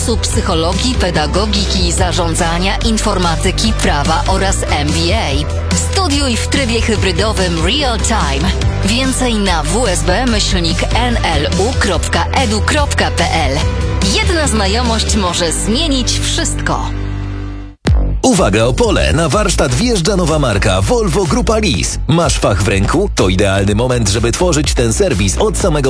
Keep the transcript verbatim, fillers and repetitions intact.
zakresu psychologii, pedagogiki i zarządzania, informatyki, prawa oraz M B A. Studiuj w trybie hybrydowym Real Time. Więcej na w s b myślnik n l u kropka e d u kropka p l. Jedna znajomość może zmienić wszystko. Uwaga Opole, na warsztat wjeżdża nowa marka Volvo Grupa Lease. Masz fach w ręku? To idealny moment, żeby tworzyć ten serwis od samego